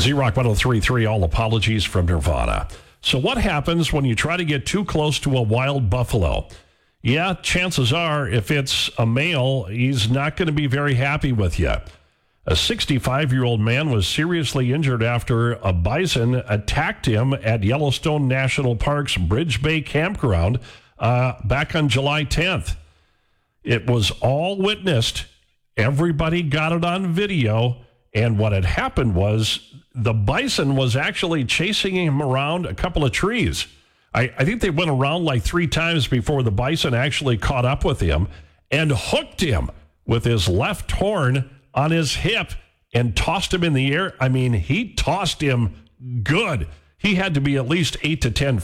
Z-Rock 103.3, all apologies from Nirvana. So what happens when you try to get too close to a wild buffalo? Yeah, chances are if it's a male, he's not going to be very happy with you. A 65-year-old man was seriously injured after a bison attacked him at Yellowstone National Park's Bridge Bay Campground back on July 10th. It was all witnessed. Everybody got it on video. And what had happened was the bison was actually chasing him around a couple of trees. I think they went around like 3 times before the bison actually caught up with him and hooked him with his left horn on his hip and tossed him in the air. I mean, he tossed him good. He had to be at least 8 to 10